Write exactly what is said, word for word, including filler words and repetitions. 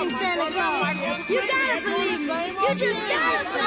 coming, Santa Claus. You gotta believe me. You just gotta believe me.